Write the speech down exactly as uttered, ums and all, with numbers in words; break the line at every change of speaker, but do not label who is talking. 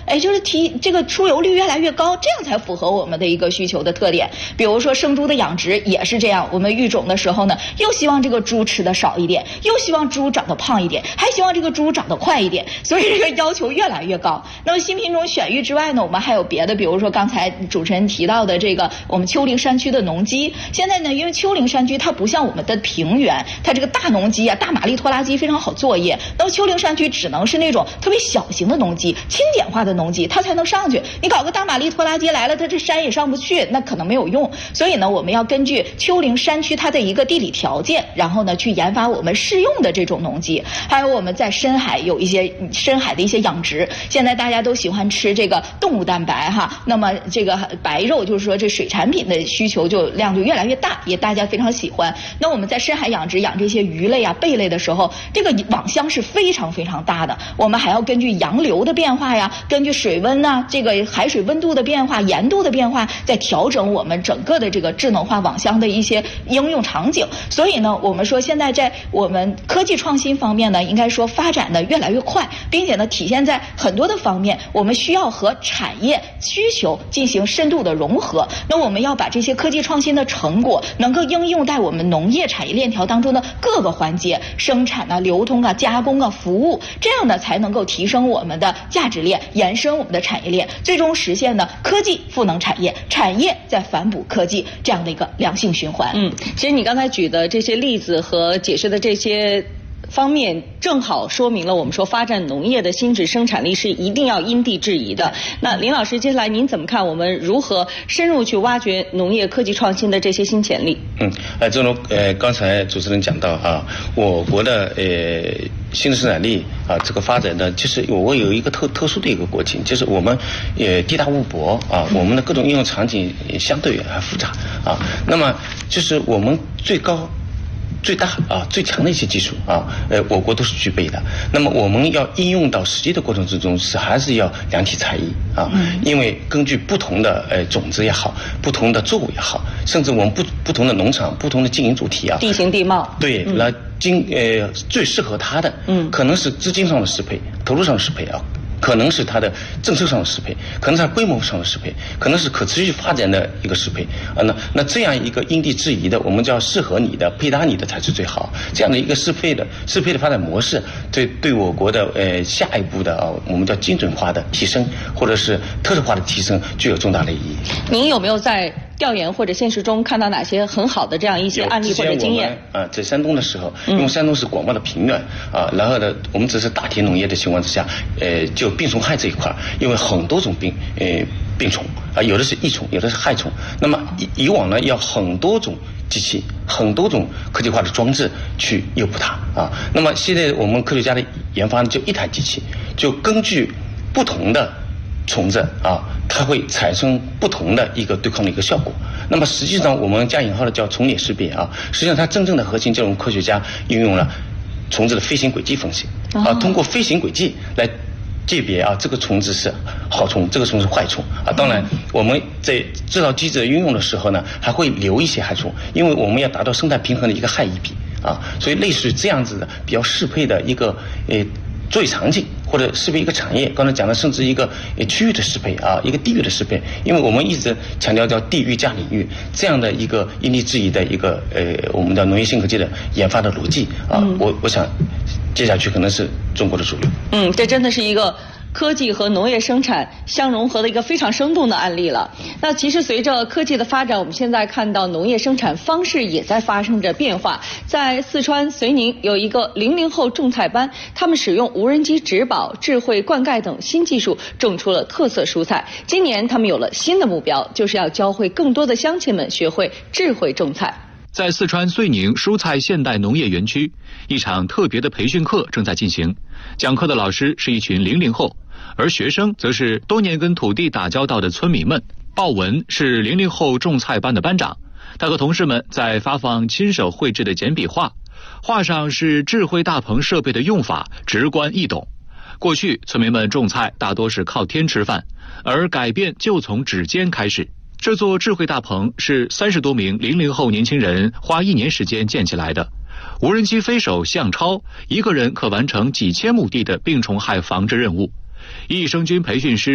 哎，就是提这个出油率越来越高，这样才符合我们的一个需求的特点。比如说生猪的养殖也是这样，我们育种的时候呢，又希望这个猪吃的少一点，又希望猪长得胖一点，还希望这个猪长得快一点，所以这个要求越来越高。那么新品种选育之外呢，我们还有别的，比如说刚才主持人提到的这个我们丘陵山区的农机。现在呢，因为丘陵山区它不像我们的平原，它这个大农机啊、大马力拖拉机非常好作业。那么丘陵山区只能是那种特别小型的农机、轻点化的农机，它才能上去。你搞个大马力拖拉机来了，它这山也上不去，那可能没有用。所以呢，我们要根据丘陵山区它的一个地理条件，然后呢去研发我们适用的这种农机。还有我们在深海有一些深海的一些养殖，现在大家都喜欢吃这个动物蛋白哈，那么这个白肉就是说这水产品的需求就量就越来越大，也大家非常喜欢。那我们在深海养殖养这些鱼类啊、贝类的时候，这个网箱是非常非常大的，我们还要根据洋流的变化呀，根据水温呐、啊、这个海水温度的变化、盐度的变化，再调整我们整个的这个智能化网箱的一些应用场景。所以呢，我们说现在在我们科技创新方面呢，应该说发展的越来越快，并且呢体现在很多的方面，我们需要和产业需求进行深度的融合。那我们要把这些科技创新的成果能够应用在我们农业产业链条当中的各个环节，生产啊、流通啊、加工啊、服务，这样呢才能够提升我们的价值链，延伸我们的产业链，最终实现呢科技赋能产业，产业再反哺科技这样的一个良性循环。
嗯，其实你刚才举的这些例子和解释的这些方面，正好说明了我们说发展农业的新质生产力是一定要因地制宜的。那林老师，接下来您怎么看我们如何深入去挖掘农业科技创新的这些新潜力？
嗯，呃，正如呃刚才主持人讲到啊，我国的呃新质生产力啊这个发展呢，其实我有一个特特殊的一个国情，就是我们呃地大物博啊，我们的各种应用场景相对还复杂啊，那么就是我们最高。最大啊最强的一些技术啊，呃，我国都是具备的。那么我们要应用到实际的过程之中，是还是要量体裁衣啊。嗯、因为根据不同的呃种子也好，不同的作物也好，甚至我们不不同的农场、不同的经营主题啊，
地形地貌，
对，
嗯、
来经呃最适合它的，嗯，可能是资金上的适配、投入上的适配啊。可能是它的政策上的适配，可能是它规模上的适配，可能是可持续发展的一个适配啊。那那这样一个因地制宜的，我们叫适合你的、配搭你的才是最好。这样的一个适配的适配的发展模式，对对我国的呃下一步的啊，我们叫精准化的提升，或者是特色化的提升，具有重大的意义。
您有没有在调研或者现实中看到哪些很好的这样一些案例或者经验？
啊，在山东的时候，因为山东是广袤的平原啊，然后呢，我们只是大田农业的情况之下，呃，就病虫害这一块，因为很多种病，呃，病虫啊，有的是益虫，有的是害虫。那么以以往呢，要很多种机器，很多种科技化的装置去诱捕它啊。那么现在我们科学家的研发呢，就一台机器，就根据不同的虫子啊，它会产生不同的一个对抗的一个效果。那么实际上我们加引号的叫虫脸识别啊，实际上它真正的核心就是我们科学家运用了虫子的飞行轨迹分析啊，通过飞行轨迹来界别啊，这个虫子是好虫，这个虫是坏虫啊。当然我们在这套机制的运用的时候呢，还会留一些害虫，因为我们要达到生态平衡的一个害益比啊，所以类似于这样子的比较适配的一个呃作业场景，或者适配一个产业，刚才讲的甚至一个区域的适配啊，一个地域的适配，因为我们一直强调叫地域加领域这样的一个因地制宜的一个呃我们的农业新科技的研发的逻辑啊，嗯、我我想接下去可能是中国的主流。
嗯，这真的是一个科技和农业生产相融合的一个非常生动的案例了。那其实随着科技的发展，我们现在看到农业生产方式也在发生着变化。在四川绥宁有一个零零后种菜班，他们使用无人机植保、智慧灌溉等新技术，种出了特色蔬菜。今年他们有了新的目标，就是要教会更多的乡亲们学会智慧种菜。
在四川绥宁蔬菜现代农业园区，一场特别的培训课正在进行。讲课的老师是一群零零后，而学生则是多年跟土地打交道的村民们。鲍文是零零后种菜班的班长，他和同事们在发放亲手绘制的简笔画，画上是智慧大棚设备的用法，直观易懂。过去村民们种菜大多是靠天吃饭，而改变就从指尖开始。这座智慧大棚是三十多名零零后年轻人花一年时间建起来的。无人机飞手向超，一个人可完成几千亩地的病虫害防治任务。益生菌培训师